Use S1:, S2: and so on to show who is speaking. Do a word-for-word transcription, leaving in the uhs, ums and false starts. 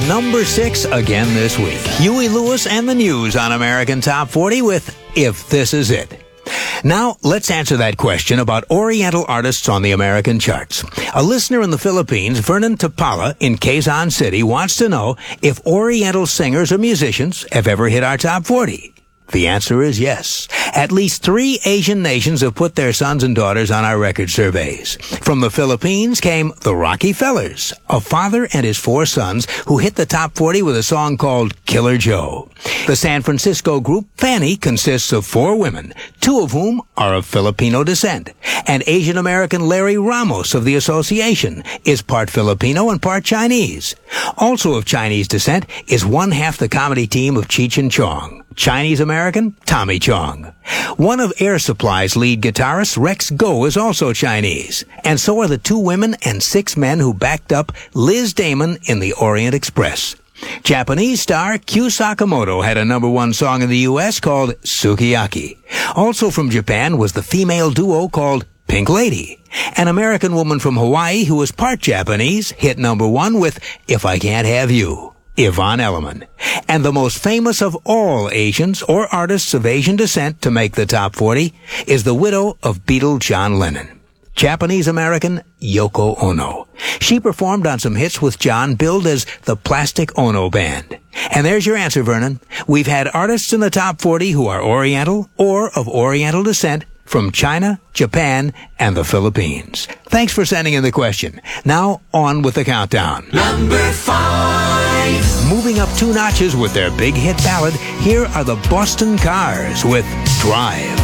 S1: number six again this week. Huey Lewis and the News on American Top forty with If This Is It. Now, let's answer that question about Oriental artists on the American charts. A listener in the Philippines, Vernon Tapala in Quezon City, wants to know if Oriental singers or musicians have ever hit our top forty. The answer is yes. At least three Asian nations have put their sons and daughters on our record surveys. From the Philippines came the Rocky Fellers, a father and his four sons who hit the top forty with a song called Killer Joe. The San Francisco group Fanny consists of four women, two of whom are of Filipino descent. And Asian American Larry Ramos of the Association is part Filipino and part Chinese. Also of Chinese descent is one half the comedy team of Cheech and Chong. Chinese American, Tommy Chong. One of Air Supply's lead guitarists, Rex Go, is also Chinese. And so are the two women and six men who backed up Liz Damon in the Orient Express. Japanese star Kyu Sakamoto had a number one song in the U S called Sukiyaki. Also from Japan was the female duo called Pink Lady. An American woman from Hawaii who was part Japanese hit number one with If I Can't Have You. Yvonne Elliman. And the most famous of all Asians or artists of Asian descent to make the top forty is the widow of Beatle John Lennon, Japanese-American Yoko Ono. She performed on some hits with John billed as the Plastic Ono Band. And there's your answer, Vernon. We've had artists in the top forty who are Oriental or of Oriental descent from China, Japan, and the Philippines. Thanks for sending in the question. Now, on with the countdown.
S2: Number five.
S1: Moving up two notches with their big hit ballad, here are the Boston Cars with Drive.